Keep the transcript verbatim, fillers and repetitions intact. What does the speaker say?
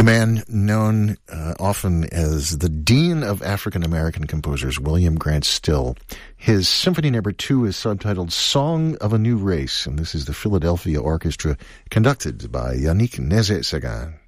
man known uh, often as the Dean of African American Composers, William Grant Still. His Symphony Number Two is subtitled Song of a New Race, and this is the Philadelphia Orchestra, conducted by Yannick Nézet-Séguin.